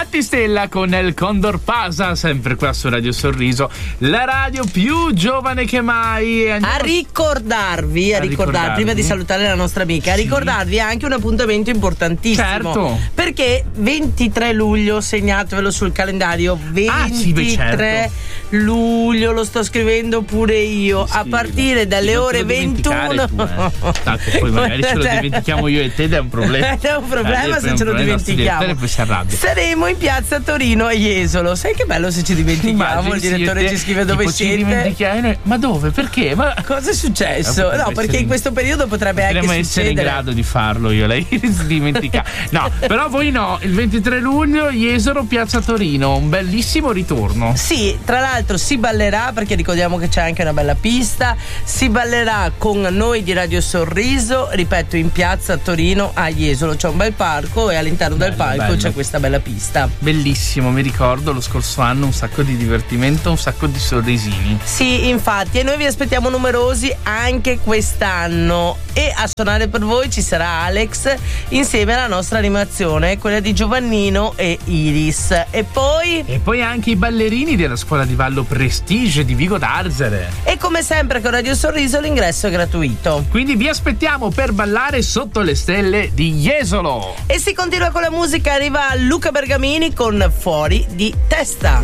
Battistella con El Condor Pasa, sempre qua su Radio Sorriso, la radio più giovane che mai. A ricordarvi, prima di salutare la nostra amica, a ricordarvi anche un appuntamento importantissimo. Certo. Perché 23 luglio, segnatevelo sul calendario, 23 luglio, lo sto scrivendo pure io, a partire dalle ore 21. Poi magari ce lo dimentichiamo io e te ed è un problema. È un problema se ce lo dimentichiamo. Poi si arrabbia. Saremo in piazza Torino a Jesolo. Sai che bello se ci dimentichiamo? Il direttore ci scrive dove siete. Ma dove? Perché? Ma cosa è successo? No, perché in questo periodo potrebbe anche succedere. Essere in grado di farlo io, lei si dimentica. No, però voi no, il 23 luglio Jesolo, piazza Torino, un bellissimo ritorno. Sì, tra l'altro si ballerà, perché ricordiamo che c'è anche una bella pista, si ballerà con noi di Radio Sorriso, ripeto, in piazza Torino a Jesolo, c'è un bel parco e all'interno del parco c'è questa bella pista. Bellissimo, mi ricordo lo scorso anno un sacco di divertimento, un sacco di sorrisini. Sì, infatti, e noi vi aspettiamo numerosi anche quest'anno, e a suonare per voi ci sarà Alex insieme alla nostra animazione, quella di Giovannino e Iris, e poi anche i ballerini della scuola di ballo Prestige di Vigo d'Arzere. E come sempre con Radio Sorriso l'ingresso è gratuito, quindi vi aspettiamo per ballare sotto le stelle di Jesolo. E si continua con la musica, arriva Luca Bergamini con Fuori di Testa.